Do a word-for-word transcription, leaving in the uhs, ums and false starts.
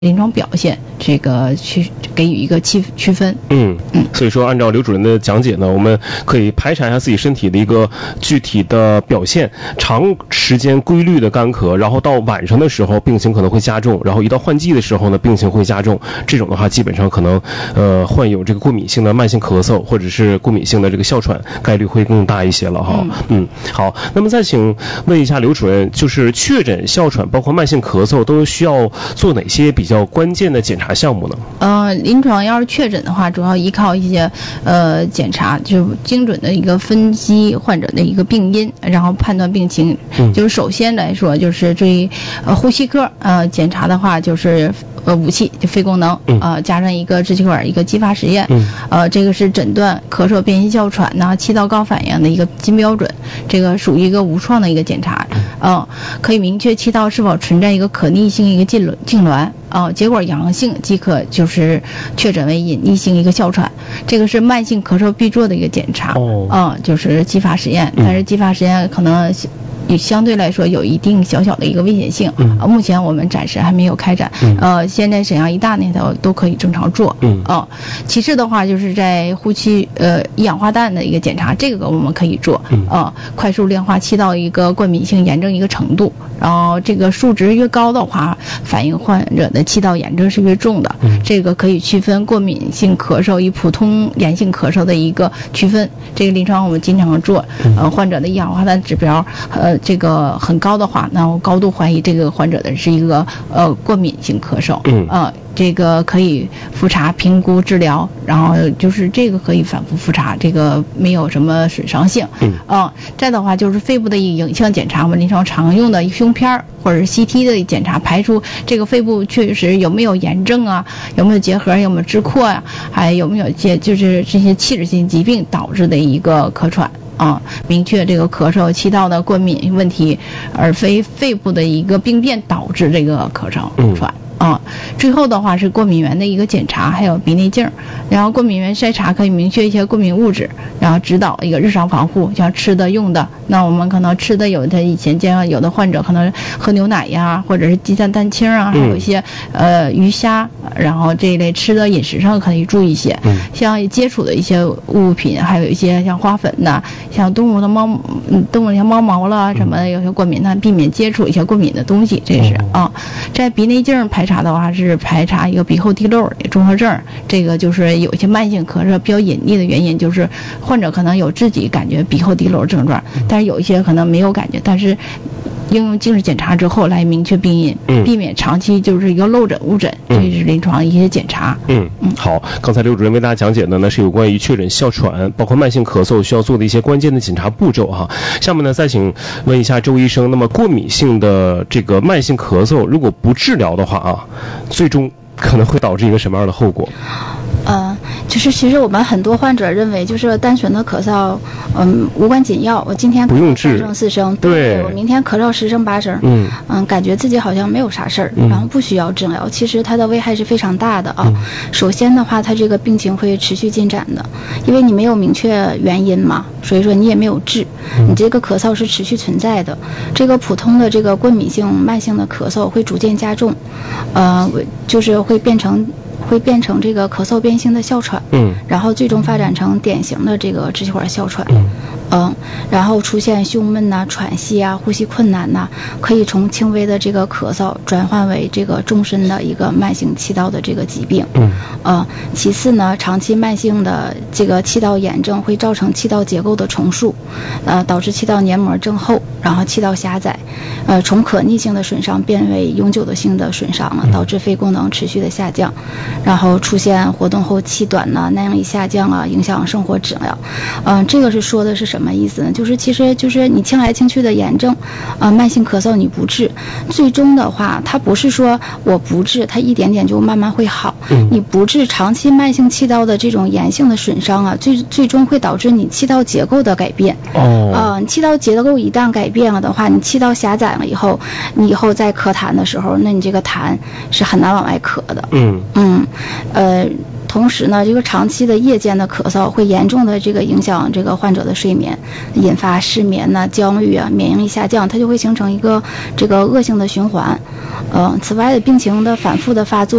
临床表现，这个去给予一个区区分。 嗯嗯，所以说按照刘主任的讲解呢，我们可以排查一下自己身体的一个具体的表现。长时间规律的干咳，然后到晚上的时候病情可能会加重，然后一到换季的时候呢病情会加重，这种的话基本上可能呃患有这个过敏性的慢性咳嗽或者是过敏性的这个哮喘概率会更大一些了哈。嗯, 嗯好，那么再请问一下刘主任，就是确诊哮喘包括慢性咳嗽都需要做哪些比较关键的检查项目呢？ 呃，临床要是确诊的话，主要依靠一些呃检查，就精准的一个分析患者的一个病因，然后判断病情。嗯，就是首先来说，就是对于呃呼吸科呃检查的话，就是呃武器就肺功能，呃加上一个支气管一个激发实验，嗯，呃这个是诊断咳嗽、变性哮喘呐、气道高反应的一个金标准，这个属于一个无创的一个检查，呃可以明确气道是否存在一个可逆性一个痉痉挛。啊、呃，结果阳性即可就是确诊为隐匿性一个哮喘，这个是慢性咳嗽必做的一个检查。哦，啊、呃，就是激发实验，但是激发实验可能也相对来说有一定小小的一个危险性。嗯，呃、目前我们暂时还没有开展。嗯，呃，现在沈阳一大那头都可以正常做。嗯，啊、呃，其次的话就是在呼气呃一氧化氮的一个检查，这个我们可以做。嗯，啊、呃，快速量化气道一个过敏性炎症一个程度，然后这个数值越高的话，反映患者的气道炎症是越重的，嗯，这个可以区分过敏性咳嗽与普通炎性咳嗽的一个区分。这个临床我们经常做，呃，患者的一氧化氮指标呃这个很高的话，那我高度怀疑这个患者的是一个呃过敏性咳嗽，嗯，呃这个可以复查评估治疗，然后就是这个可以反复复查，这个没有什么损伤性。嗯，呃，再的话就是肺部的一个影像检查，我们临床常用的胸片或者是 C T 的检查，排除这个肺部确实有没有炎症啊，有没有结核，有没有支扩啊，还有没有些就是这些器质性疾病导致的一个咳喘。啊，明确这个咳嗽气道的过敏问题，而非肺部的一个病变导致这个咳嗽喘。啊，最后的话是过敏源的一个检查，还有鼻内镜，然后过敏源筛查可以明确一些过敏物质，然后指导一个日常防护，像吃的用的，那我们可能吃的有的以前见有的患者可能喝牛奶呀，或者是鸡蛋蛋清啊，还有一些呃鱼虾，然后这一类吃的饮食上可以注意一些，像接触的一些物品，还有一些像花粉呐，像动物的猫，动物像猫毛了什么的，有些过敏，那避免接触一些过敏的东西，这是啊，在鼻内镜排查的话是排查一个鼻后滴漏综合症，这个就是有一些慢性咳嗽比较隐匿的原因，就是患者可能有自己感觉鼻后滴漏症状，但是有一些可能没有感觉，但是应用镜式检查之后来明确病因，嗯，避免长期就是一个漏诊误诊，这是临床一些检查。 嗯嗯，好，刚才刘主任为大家讲解的呢是有关于确诊哮喘包括慢性咳嗽需要做的一些关键的检查步骤哈。下面呢再请问一下周医生，那么过敏性的这个慢性咳嗽如果不治疗的话啊，最终可能会导致一个什么样的后果？ 呃，就是其实我们很多患者认为，就是单纯的咳嗽，嗯，无关紧要。我今天咳嗽三声四声，对，我明天咳嗽十声八声，嗯嗯，感觉自己好像没有啥事儿，嗯，然后不需要治疗。其实它的危害是非常大的啊。嗯、首先的话，它这个病情会持续进展的，因为你没有明确原因嘛，所以说你也没有治，你这个咳嗽是持续存在的。这个普通的这个过敏性慢性的咳嗽会逐渐加重，呃，就是会变成。会变成这个咳嗽变性的哮喘，嗯，然后最终发展成典型的这个支气管哮喘，嗯，嗯，然后出现胸闷呐、啊、喘息啊、呼吸困难呐、啊，可以从轻微的这个咳嗽转换为这个终身的一个慢性气道的这个疾病，嗯，呃，其次呢，长期慢性的这个气道炎症会造成气道结构的重塑，呃，导致气道黏膜增厚，然后气道狭窄，呃，从可逆性的损伤变为永久的性的损伤了，导致肺功能持续的下降。然后出现活动后气短呐、耐力下降啊，影响生活质量。嗯、呃，这个是说的是什么意思呢？就是其实就是你清来清去的炎症，啊、呃，慢性咳嗽你不治，最终的话，它不是说我不治，它一点点就慢慢会好。嗯。你不治，长期慢性气道的这种炎性的损伤啊，最最终会导致你气道结构的改变。哦。呃，气道结构一旦改变了的话，你气道狭窄了以后，你以后再咳痰的时候，那你这个痰是很难往外咳的。嗯。嗯。呃， 同时呢，这个长期的夜间的咳嗽会严重的这个影响这个患者的睡眠，引发失眠呐、啊、焦虑啊、免疫力下降，它就会形成一个这个恶性的循环。呃，此外的病情的反复的发作。